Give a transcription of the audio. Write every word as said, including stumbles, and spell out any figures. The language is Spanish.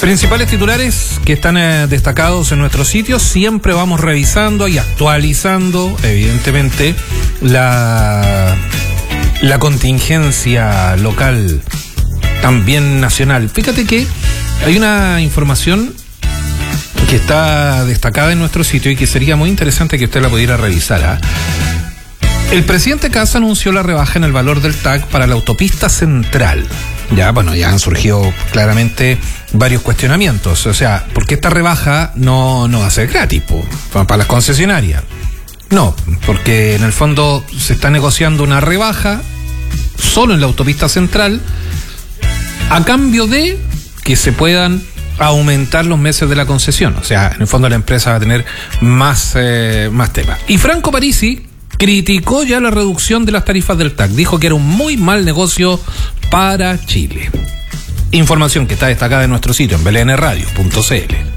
Principales titulares que están eh, destacados en nuestro sitio. Siempre vamos revisando y actualizando, evidentemente, la, la contingencia local, también nacional. Fíjate que hay una información que está destacada en nuestro sitio y que sería muy interesante que usted la pudiera revisar, ¿eh? El presidente Kast anunció la rebaja en el valor del T A C para la autopista central. Ya, bueno, ya han surgido claramente varios cuestionamientos. O sea, ¿por qué esta rebaja no, no va a ser gratis po, para las concesionarias? No, porque en el fondo se está negociando una rebaja solo en la autopista central a cambio de que se puedan aumentar los meses de la concesión. O sea, en el fondo la empresa va a tener más, eh, más temas. Y Franco Parisi criticó ya la reducción de las tarifas del T A C. Dijo que era un muy mal negocio para Chile. Información que está destacada en nuestro sitio en b l n radio punto c l.